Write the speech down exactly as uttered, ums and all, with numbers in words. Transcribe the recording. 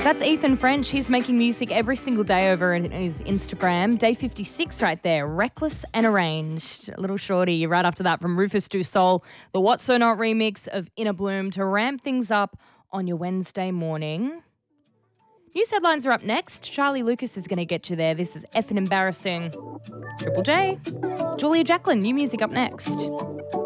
That's Ethan French. He's making music every single day over on his Instagram. Day fifty-six right there. Reckless and Arranged. A little shorty right after that from Rufus Du Sol. The What's So Not remix of Inner Bloom to ramp things up on your Wednesday morning. News headlines are up next. Charlie Lucas is going to get you there. This is effing embarrassing. Triple J. Julia Jacqueline, new music up next.